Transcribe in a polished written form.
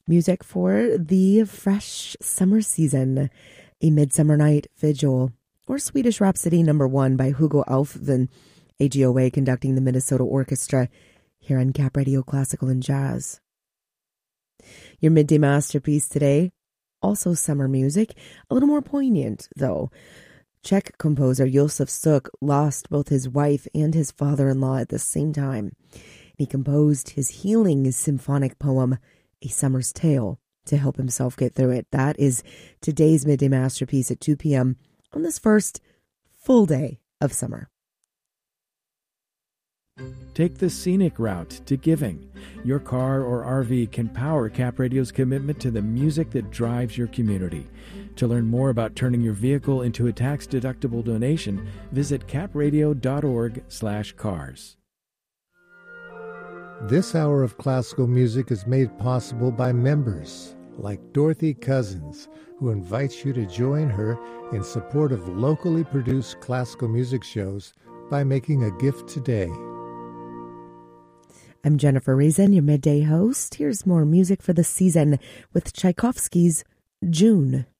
Music for the fresh summer season, A Midsummer Night Vigil, or Swedish Rhapsody #1 by Hugo Alfvén, AGOA conducting the Minnesota Orchestra here on Cap Radio Classical and Jazz. Your midday masterpiece today, also summer music, a little more poignant though. Czech composer Josef Suk lost both his wife and his father-in-law at the same time. He composed his healing symphonic poem, A Summer's Tale, to help himself get through it. That is today's midday masterpiece at 2 p.m. on this first full day of summer. Take the scenic route to giving. Your car or RV can power Cap Radio's commitment to the music that drives your community. To learn more about turning your vehicle into a tax-deductible donation, visit capradio.org/cars. This hour of classical music is made possible by members like Dorothy Cousins, who invites you to join her in support of locally produced classical music shows by making a gift today. I'm Jennifer Reason, your midday host. Here's more music for the season with Tchaikovsky's June.